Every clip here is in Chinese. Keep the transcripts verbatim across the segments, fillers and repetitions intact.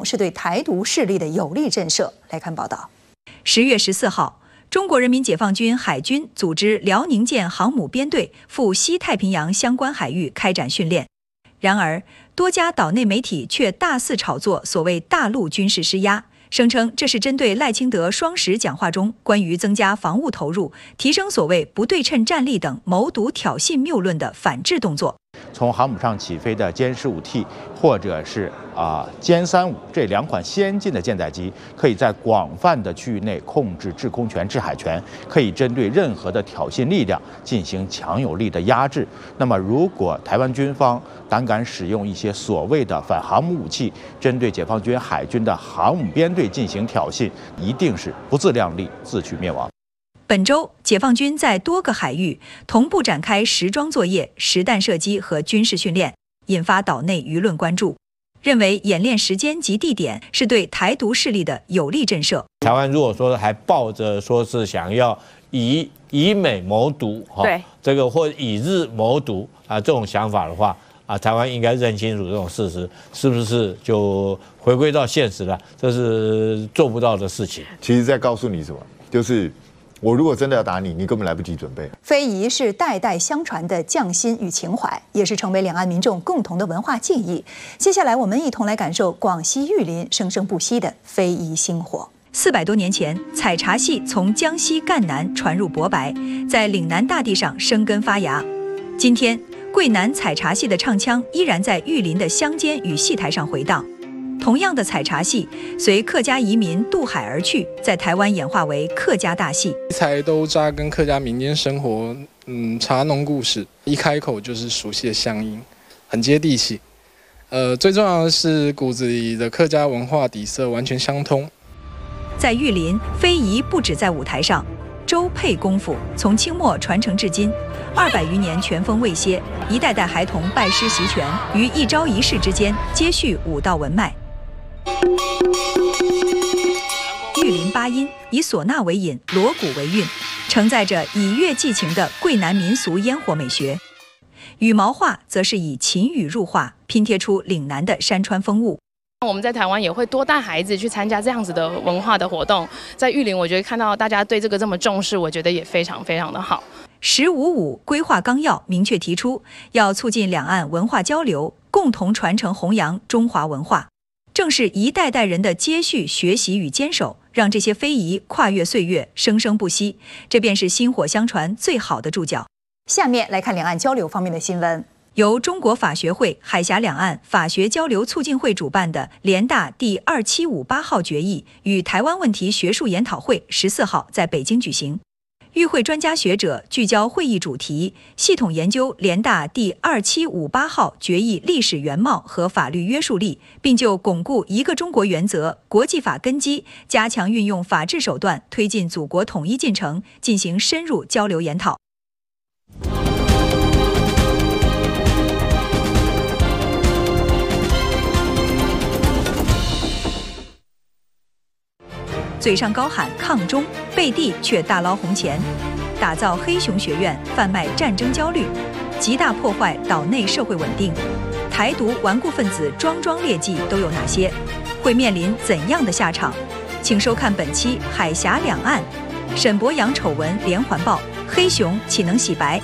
是对台独势力的有力震慑。来看报道。 十月十四号，中国人民解放军海军组织辽宁舰航母编队赴西太平洋相关海域开展训练。然而，多家岛内媒体却大肆炒作所谓大陆军事施压，声称这是针对赖清德双十讲话中关于增加防务投入、提升所谓不对称战力等谋独挑衅谬论的反制动作。 从航母上起飞的歼十五 T 或者是啊歼三五这两款先进的舰载机，可以在广泛的区域内控制制空权、制海权，可以针对任何的挑衅力量进行强有力的压制。那么，如果台湾军方胆敢使用一些所谓的反航母武器，针对解放军海军的航母编队进行挑衅，一定是不自量力、自取灭亡。 本周，解放军在多个海域同步展开实装作业、实弹射击和军事训练，引发岛内舆论关注，认为演练时间及地点是对台独势力的有力震慑。 台湾如果说还抱着说是想要以以美谋独， 对这个或以日谋独啊这种想法的话啊，台湾应该认清楚这种事实，是不是就回归到现实了？这是做不到的事情。 其实在告诉你什么，就是。我如果真的要打你，你根本来不及准备。 非遗是代代相传的匠心与情怀，也是成为两岸民众共同的文化记忆。接下来，我们一同来感受广西玉林生生不息的非遗薪火。 四百多年前，采茶戏从江西赣南传入渤白，在岭南大地上生根发芽。今天，桂南采茶戏的唱腔依然在玉林的乡间与戏台上回荡。同样的采茶戏，随客家移民渡海而去，在台湾演化为客家大戏。 题材都扎根客家民间生活，嗯，茶农故事，一开口就是熟悉的乡音，很接地气。呃，最重要的是骨子里的客家文化底色完全相通。 在玉林，非遗不止在舞台上，周配功夫从清末传承至今，二百余年全风未歇，一代代孩童拜师习拳，于一招一式之间接续武道文脉。玉林八音以唢呐为引，锣鼓为韵，承载着以乐寄情的桂南民俗烟火美学。羽毛画则是以秦语入画，拼贴出岭南的山川风物。 我们在台湾也会多带孩子去参加这样子的文化的活动，在玉林，我觉得看到大家对这个这么重视，我觉得也非常非常的好。 十五五规划纲要明确提出，要促进两岸文化交流，共同传承弘扬中华文化。正是一代代人的接续、学习与坚守，让这些非遗跨越岁月，生生不息。这便是薪火相传最好的注脚。 下面来看两岸交流方面的新闻。 由中国法学会海峡两岸法学交流促进会主办的联大第二七五八号决议与台湾问题学术研讨会十四号在北京举行。与会专家学者聚焦会议主题，系统研究联大第二七五八号决议历史原貌和法律约束力，并就巩固一个中国原则、国际法根基，加强运用法治手段，推进祖国统一进程进行深入交流研讨。嘴上高喊抗中，背地却大捞红钱，打造黑熊学院，贩卖战争焦虑，极大破坏岛内社会稳定。台独顽固分子桩桩劣迹都有哪些？会面临怎样的下场？请收看本期《海峡两岸》，沈博洋丑闻连环爆，黑熊岂能洗白？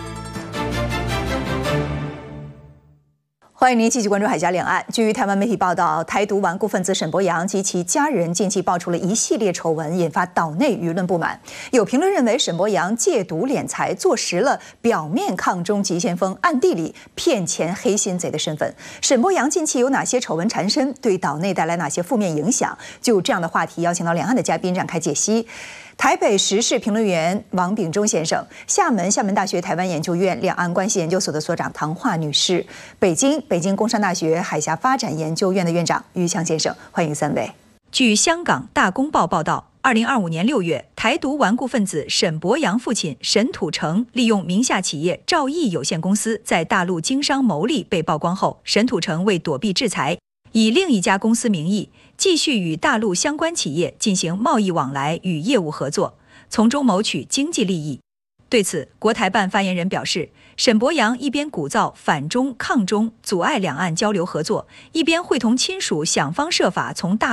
欢迎您继续关注海峡两岸。据台湾媒体报道，台独顽固分子沈博洋及其家人近期爆出了一系列丑闻，引发岛内舆论不满。有评论认为，沈博洋借毒敛财，坐实了表面抗中急先锋，暗地里骗钱黑心贼的身份。沈博洋近期有哪些丑闻缠身，对岛内带来哪些负面影响？就这样的话题，邀请到两岸的嘉宾展开解析。台北时事评论员王炳忠先生，厦门厦门大学台湾研究院两岸关系研究所的所长唐华女士，北京北京工商大学海峡发展研究院的院长于强先生，欢迎三位。 据香港大公报报道，二零二五年六月，台独顽固分子沈博洋父亲沈土成利用名下企业兆易有限公司在大陆经商牟利被曝光后，沈土成为躲避制裁，以另一家公司名义继续与大陆相关企业进行贸易往来与业务合作，从中谋取经济利益。对此，国台办发言人表示，沈博洋一边鼓噪反中抗中，阻碍两岸交流合作，一边会同亲属想方设法从大